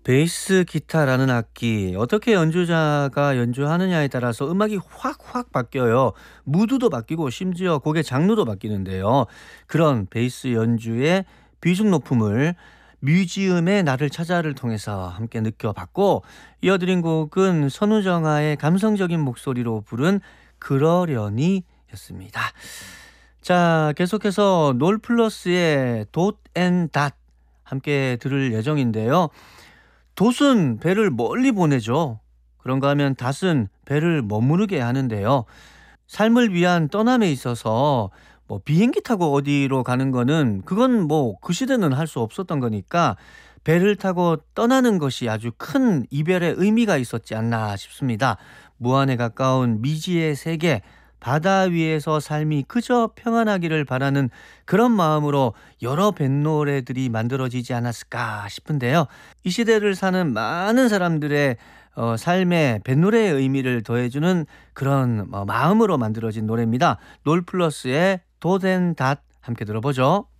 베이스 기타라는 악기 어떻게 연주자가 연주하느냐에 따라서 음악이 확확 바뀌어요. 무드도 바뀌고 심지어 곡의 장르도 바뀌는데요. 그런 베이스 연주의 비중 높음을 뮤지엄의 나를 찾아를 통해서 함께 느껴봤고, 이어드린 곡은 선우정아의 감성적인 목소리로 부른 그러려니 였습니다. 자, 계속해서 놀플러스의 돛앤닷 함께 들을 예정인데요. 돛은 배를 멀리 보내죠. 그런가 하면 닷은 배를 머무르게 하는데요. 삶을 위한 떠남에 있어서 비행기 타고 어디로 가는 거는 그건 그 시대는 할 수 없었던 거니까 배를 타고 떠나는 것이 아주 큰 이별의 의미가 있었지 않나 싶습니다. 무한에 가까운 미지의 세계, 바다 위에서 삶이 그저 평안하기를 바라는 그런 마음으로 여러 뱃노래들이 만들어지지 않았을까 싶은데요. 이 시대를 사는 많은 사람들의 삶의 뱃노래의 의미를 더해주는 그런 마음으로 만들어진 노래입니다. 놀플러스의 돛앤닷 함께 들어보죠.